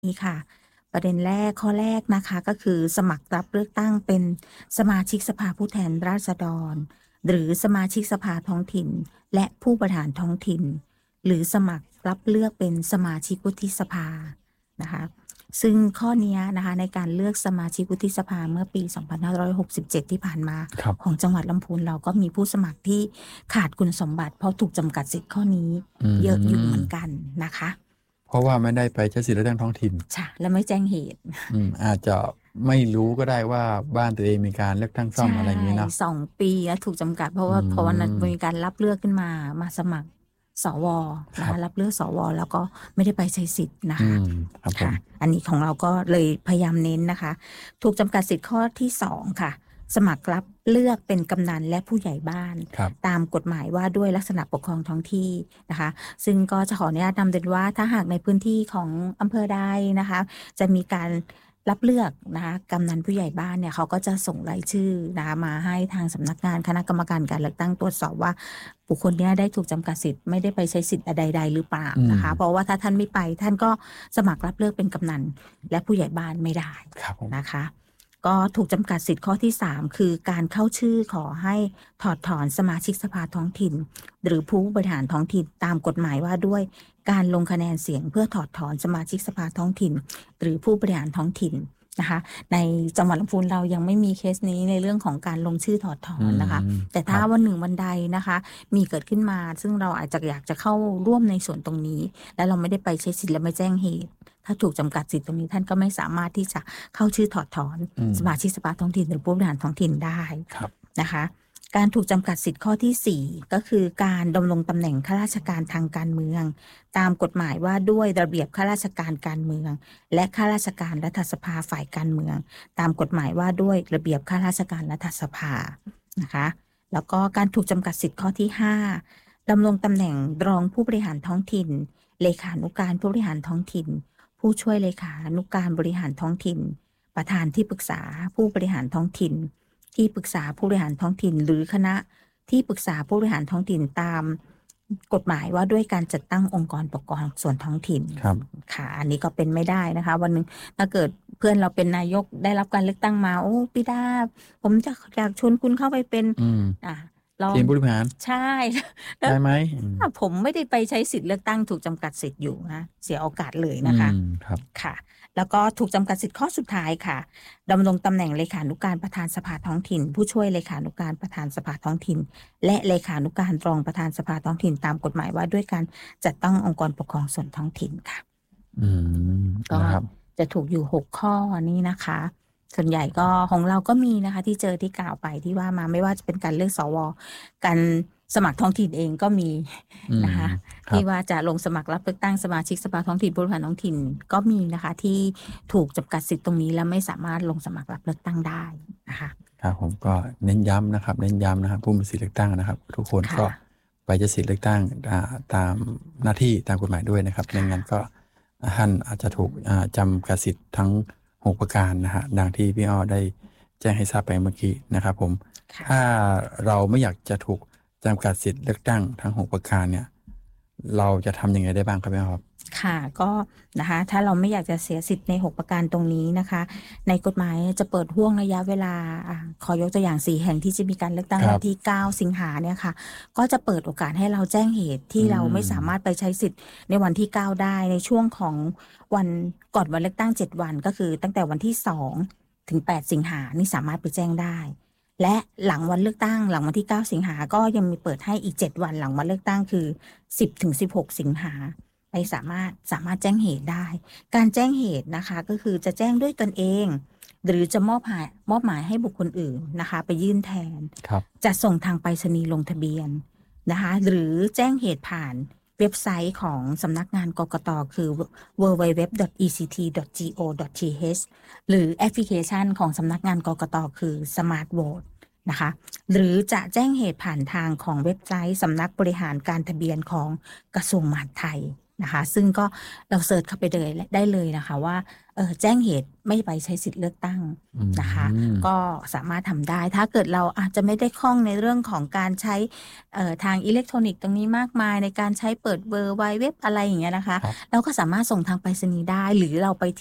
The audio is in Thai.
นี่ค่ะประเด็นแรกข้อแรกนะคะก็คือสมัครรับเลือกตั้งเป็นสมาชิกสภาผู้แทนราษฎรหรือสมาชิกสภาท้องถิ่นและผู้บริหารท้องถิ่นหรือสมัครรับเลือกเป็นสมาชิกวุฒิสภานะคะซึ่งข้อนี้นะคะในการเลือกสมาชิกวุฒิสภาเมื่อปี 2567 ที่ผ่านมาของจังหวัดลำพูนเราก็มีผู้สมัครที่ขาดคุณสมบัติเพราะถูกจำกัดสิทธิ์ข้อนี้เยอะอยู่เหมือนกันนะคะเพราะว่าไม่ได้ไปใช้สิทธิเลือกตั้งท้องถิ่นใช่และไม่แจ้งเหตุอาจจะไม่รู้ก็ได้ว่าบ้านตัวเองมีการเลือกตั้งซ่อมอะไรอย่างนี้เนาะ 2 ปีแล้วถูกจำกัดเพราะว่าพอวันนั้นมีการรับเลือกขึ้นมาสมัครสวนะคะรับเลือกสวแล้วก็ไม่ได้ไปใช้สิทธิ์นะคะค่ะอันนี้ของเราก็เลยพยายามเน้นนะคะถูกจำกัดสิทธิ์ข้อที่2ค่ะสมัครรับเลือกเป็นกำนันและผู้ใหญ่บ้านตามกฎหมายว่าด้วยลักษณะปกครองท้องที่นะคะซึ่งก็จะขออนุญาตนำเรียนว่าถ้าหากในพื้นที่ของอำเภอใดนะคะจะมีการรับเลือกนะคะกำนันผู้ใหญ่บ้านเนี่ยเขาก็จะส่งรายชื่อนะคะมาให้ทางสำนักงานคณะกรรมการการเลือกตั้งตรวจสอบว่าบุคคลนี้ได้ถูกจำกัดสิทธิ์ไม่ได้ไปใช้สิทธิ์ใดๆหรือเปล่านะคะเพราะว่าถ้าท่านไม่ไปท่านก็สมัครรับเลือกเป็นกำนันและผู้ใหญ่บ้านไม่ได้นะคะก็ถูกจำกัดสิทธิ์ข้อที่3คือการเข้าชื่อขอให้ถอดถอนสมาชิกสภาท้องถิ่นหรือผู้บริหารท้องถิ่นตามกฎหมายว่าด้วยการลงคะแนนเสียงเพื่อถอดถอนสมาชิกสภาท้องถิ่นหรือผู้บริหารท้องถิ่นนะคะในจังหวัดลำพูนเรายังไม่มีเคสนี้ในเรื่องของการลงชื่อถอดถอนนะคะแต่ถ้าวันหนึ่งวันใดนะคะมีเกิดขึ้นมาซึ่งเราอาจจะอยากจะเข้าร่วมในส่วนตรงนี้และเราไม่ได้ไปใช้สิทธิ์และไม่แจ้งเหตุถ้าถูกจำกัดสิทธิ์ตรงนี้ท่านก็ไม่สามารถที่จะเข้าชื่อถอดถอนสมาชิกสภาท้องถิ่นหรือผู้บริหารท้องถิ่นได้นะคะการถูกจำกัดสิทธิ์ข้อที่4ก็คือการดำรงตำแหน่งข้าราชการทางการเมืองตามกฎหมายว่าด้วยระเบียบข้าราชการการเมืองและข้าราชการรัฐสภาฝ่ายการเมืองตามกฎหมายว่าด้วยระเบียบข้าราชการรัฐสภานะคะแล้วก็การถูกจำกัดสิทธิ์ข้อที่5ดำรงตำแหน่งรองผู้บริหารท้องถิ่นเลขานุการผู้บริหารท้องถิ่นผู้ช่วยเลขานุการบริหารท้องถิ่นประธานที่ปรึกษาผู้บริหารท้องถิ่นที่ปรึกษาผู้บริหารท้องถิ่นหรือคณะที่ปรึกษาผู้บริหารท้องถิ่นตามกฎหมายว่าด้วยการจัดตั้งองค์กรปกครองส่วนท้องถิ่นค่ะอันนี้ก็เป็นไม่ได้นะคะวันนึงถ้าเกิดเพื่อนเราเป็นนายกได้รับการเลือกตั้งมาโอ้พี่ดาผมจะอยากชวนคุณเข้าไปเป็นทีมผู้บริหารใช่ได้ไหมผมไม่ได้ไปใช้สิทธิ์เลือกตั้งถูกจำกัดสิทธิ์อยู่นะเสียโอกาสเลยนะคะค่ะแล้วก็ถูกจำกัดสิทธิ์ข้อสุดท้ายค่ะดำรงตำแหน่งเลขานุการประธานสภาท้องถิ่นผู้ช่วยเลขานุการประธานสภาท้องถิ่นและเลขานุการรองประธานสภาท้องถิ่นตามกฎหมายว่าด้วยการจัดตั้งองค์กรปกครองส่วนท้องถิ่นค่ะก็จะถูกอยู่6ข้อนี้นะคะส่วนใหญ่ก็ของเราก็มีนะคะที่เจอที่กล่าวไปที่ว่ามาไม่ว่าจะเป็นการเลือกสวการสมัครท้องถิ่นเองก็มีนะคะที่ว่าจะลงสมัครรับเลือกตั้งสมาชิกสภาท้องถิ่นผู้บริหารท้องถิ่นก็มีนะคะที่ถูกจำกัดสิทธิ์ตรงนี้แล้วไม่สามารถลงสมัครรับเลือกตั้งได้นะคะครับผมก็เน้นย้ำนะครับผู้มีสิทธิเลือกตั้งนะครับทุกคนก็ไปใช้สิทธิเลือกตั้งตามหน้าที่ตามกฎหมายด้วยนะครับไม่งั้นก็ท่านอาจจะถูกจำกัดสิทธิ์ทั้ง6ประการนะฮะดังที่พี่อ้อได้แจ้งให้ทราบไปเมื่อกี้นะครับผมถ้าเราไม่อยากจะถูกจำกัดสิทธิ์เลือกตั้งทั้ง6ประการเนี่ยเราจะทำยังไงได้บ้างครับพี่อ้อค่ะก็นะคะถ้าเราไม่อยากจะเสียสิทธิ์ใน6ประการตรงนี้นะคะในกฎหมายจะเปิดห่วงระยะเวลาขอยกตัวอย่าง4แห่งที่จะมีการเลือกตั้งวันที่9สิงหาเนี่ยค่ะก็จะเปิดโอกาสให้เราแจ้งเหตุที่เราไม่สามารถไปใช้สิทธิ์ในวันที่9ได้ในช่วงของวันก่อนวันเลือกตั้ง7วันก็คือตั้งแต่วันที่2ถึง8สิงหานี่สามารถไปแจ้งได้และหลังวันเลือกตั้งหลังวันที่9สิงหาก็ยังมีเปิดให้อีก7วันหลังวันเลือกตั้งคือ10ถึง16สิงหาไปสามารถแจ้งเหตุได้การแจ้งเหตุนะคะก็คือจะแจ้งด้วยตนเองหรือจะมอบหมายให้บุคคลอื่นนะคะไปยื่นแทนจะส่งทางไปรษณีย์ลงทะเบียนนะคะหรือแจ้งเหตุผ่านเว็บไซต์ของสำนักงานกกต.คือ www.ect.go.th หรือแอปพลิเคชันของสำนักงานกกต.คือ Smart Vote นะคะหรือจะแจ้งเหตุผ่านทางของเว็บไซต์สำนักบริหารการทะเบียนของกระทรวงมหาดไทยนะคะ ซึ่งก็เราเสิร์ชเข้าไปเลยได้เลยนะคะว่าแจ้งเหตุไม่ไปใช้สิทธิ์เลือกตั้งนะคะ ก็สามารถทำได้ ถ้าเกิดเราอาจจะไม่ได้คล่องในเรื่องของการใช้ทางอิเล็กทรอนิกส์ตรงนี้มากมายในการใช้เปิดเบอร์ไวเว็บอะไรอย่างเงี้ยนะคะ เราก็สามารถส่งทางไปรษณีย์ได้หรือเราไป